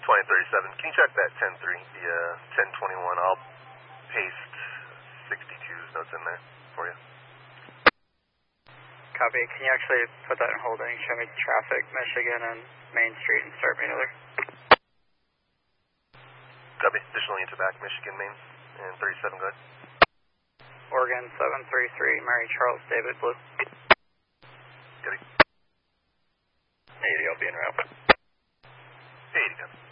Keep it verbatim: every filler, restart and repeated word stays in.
twenty thirty-seven. Can you check that ten three, the uh, ten twenty-one? I'll paste sixty-two's notes in there for you. Copy. Can you actually put that in holding? Show me traffic, Michigan, and Main Street, and start me another. Copy. Additional unit to back, Michigan, Main, and thirty-seven, go ahead. Oregon, seven three three, Mary Charles, David, Blue. Copy. eighty, I'll be in route. eighty, copy.